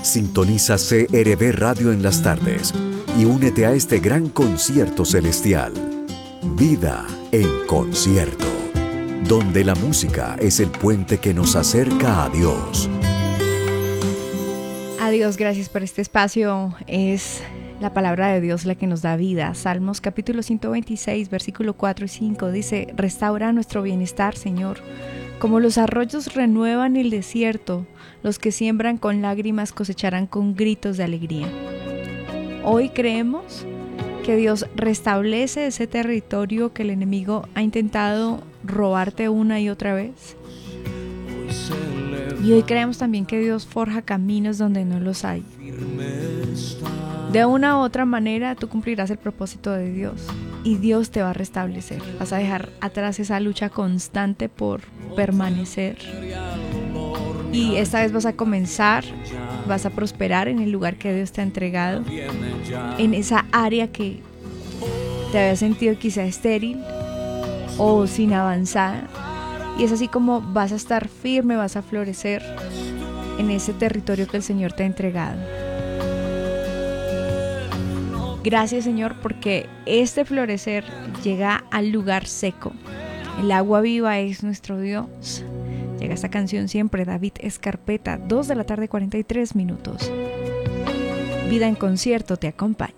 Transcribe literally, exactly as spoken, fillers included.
Sintoniza C R V Radio en las tardes y únete a este gran concierto celestial. Vida en concierto, donde la música es el puente que nos acerca a Dios. A Dios, gracias por este espacio. Es la palabra de Dios la que nos da vida. Salmos capítulo ciento veintiséis, versículo cuatro y cinco dice: restaura nuestro bienestar, Señor. Como los arroyos renuevan el desierto, los que siembran con lágrimas cosecharán con gritos de alegría. Hoy creemos que Dios restablece ese territorio que el enemigo ha intentado robarte una y otra vez. Y hoy creemos también que Dios forja caminos donde no los hay. De una u otra manera tú cumplirás el propósito de Dios y Dios te va a restablecer. Vas a dejar atrás esa lucha constante por permanecer. Y esta vez vas a comenzar, vas a prosperar en el lugar que Dios te ha entregado, en esa área que te había sentido quizá estéril o sin avanzar. Y es así como vas a estar firme, vas a florecer en ese territorio que el Señor te ha entregado. Gracias, Señor, porque este florecer llega al lugar seco. El agua viva es nuestro Dios. Llega esta canción siempre, David Escarpeta, dos de la tarde, cuarenta y tres minutos. Vida en concierto te acompaña.